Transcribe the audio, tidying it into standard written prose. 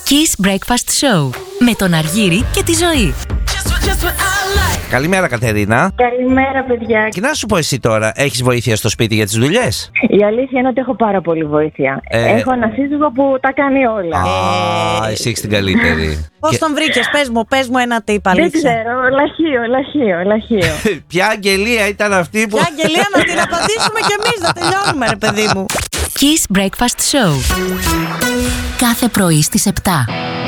Kiss Breakfast Show με τον Αργύρη και τη Ζωή. Καλημέρα, Κατερίνα. Καλημέρα, παιδιά. Και να σου πω εσύ τώρα, έχεις βοήθεια στο σπίτι για τις δουλειές? Η αλήθεια είναι ότι έχω πάρα πολύ βοήθεια. Έχω ένα σύζυγο που τα κάνει όλα. Εσύ έχεις την καλύτερη. Πώς τον βρήκες, πες μου ένα tip, αλήθεια. Δεν ξέρω, λαχείο. Ποια αγγελία ήταν αυτή που... Ποια αγγελία, να την απαντήσουμε κι εμείς, να τελειώνουμε, ρε παιδί μου. Kiss Breakfast Show. Κάθε πρωί στις 7.